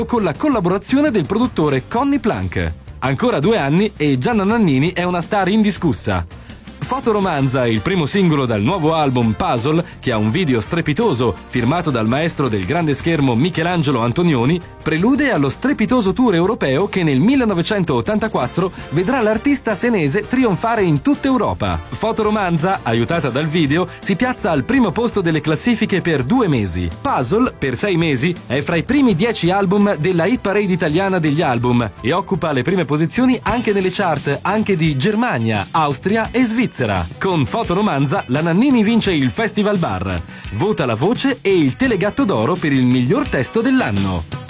con la collaborazione del produttore Conny Plank. Ancora 2 anni e Gianna Nannini è una star indiscussa. Fotoromanza, il primo singolo dal nuovo album Puzzle, che ha un video strepitoso firmato dal maestro del grande schermo Michelangelo Antonioni, prelude allo strepitoso tour europeo che nel 1984 vedrà l'artista senese trionfare in tutta Europa. Fotoromanza, aiutata dal video, si piazza al primo posto delle classifiche per 2 mesi. Puzzle, per 6 mesi, è fra i primi 10 album della hit parade italiana degli album e occupa le prime posizioni anche nelle chart anche di Germania, Austria e Svizzera. Con Fotoromanza la Nannini vince il Festival Bar, vota la voce e il Telegatto d'Oro per il miglior testo dell'anno.